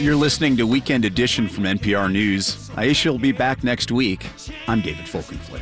You're listening to Weekend Edition from NPR News. Aisha will be back next week. I'm David Folkenflik.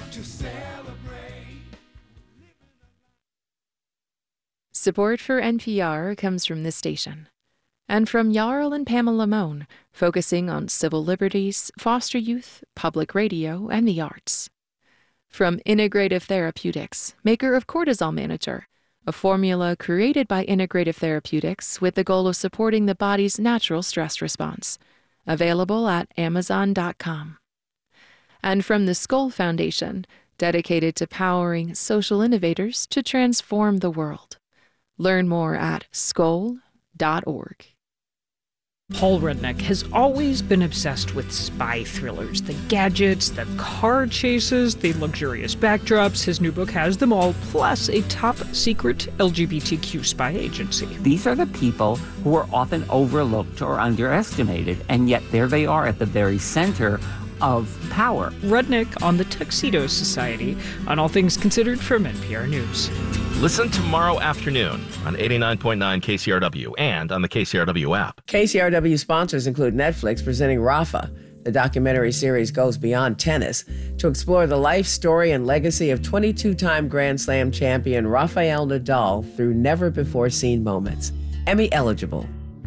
Support for NPR comes from this station and from Jarl and Pamela Mohn, focusing on civil liberties, foster youth, public radio, and the arts. From Integrative Therapeutics, maker of Cortisol Manager, a formula created by Integrative Therapeutics with the goal of supporting the body's natural stress response. Available at Amazon.com. And from the Skoll Foundation, dedicated to powering social innovators to transform the world. Learn more at skoll.org. Paul Rudnick has always been obsessed with spy thrillers, the gadgets, the car chases, the luxurious backdrops. His new book has them all, plus a top-secret LGBTQ spy agency. These are the people who are often overlooked or underestimated, and yet there they are at the very center of power. Rudnick on the Tuxedo Society, on All Things Considered from NPR News. Listen tomorrow afternoon on 89.9 KCRW and on the KCRW app. KCRW sponsors include Netflix presenting Rafa. The documentary series goes beyond tennis to explore the life story and legacy of 22-time Grand Slam champion Rafael Nadal through never-before-seen moments. Emmy eligible.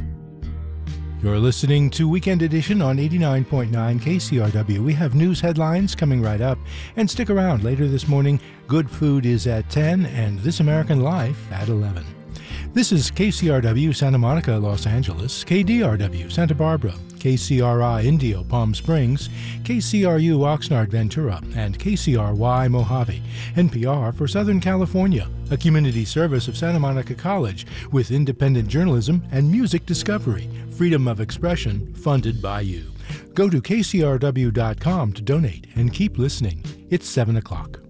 You're listening to Weekend Edition on 89.9 KCRW. We have news headlines coming right up. And stick around. Later this morning, Good Food is at 10 and This American Life at 11. This is KCRW Santa Monica, Los Angeles, KDRW Santa Barbara, KCRI Indio Palm Springs, KCRU Oxnard Ventura, and KCRY Mojave. NPR for Southern California, a community service of Santa Monica College with independent journalism and music discovery. Freedom of expression funded by you. Go to kcrw.com to donate and keep listening. It's 7 o'clock.